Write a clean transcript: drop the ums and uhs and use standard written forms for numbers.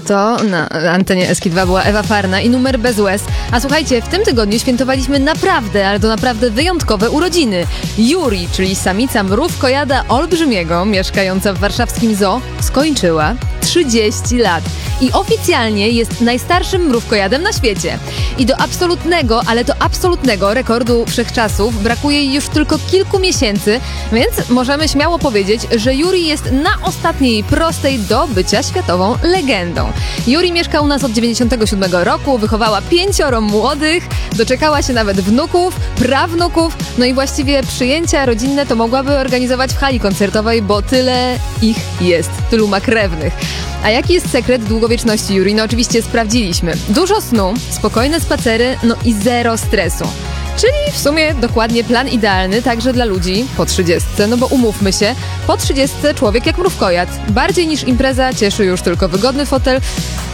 to na antenie SK2 była Ewa Farna i Numer bez łez. A słuchajcie, w tym tygodniu świętowaliśmy naprawdę, ale to naprawdę wyjątkowe urodziny. Juri, czyli samica mrówkojada olbrzymiego, mieszkająca w warszawskim zoo, skończyła 30 lat. I oficjalnie jest najstarszym mrówkojadem na świecie. I do absolutnego, ale to absolutnego rekordu wszechczasów brakuje jej już tylko kilku miesięcy, więc możemy śmiało powiedzieć, że Juri jest na ostatniej prostej do bycia światową legendą. Juri mieszka u nas od 97 roku, wychowała 5 młodych, doczekała się nawet wnuków, prawnuków, no i właściwie przyjęcia rodzinne to mogłaby organizować w hali koncertowej, bo tyle ich jest, tylu ma krewnych. A jaki jest sekret długowieczności Juri? No oczywiście sprawdziliśmy. Dużo snu, spokojne spacery, no i zero stresu. Czyli w sumie dokładnie plan idealny także dla ludzi po 30, no bo umówmy się, po 30 człowiek jak mrówkojad. Bardziej niż impreza cieszy już tylko wygodny fotel,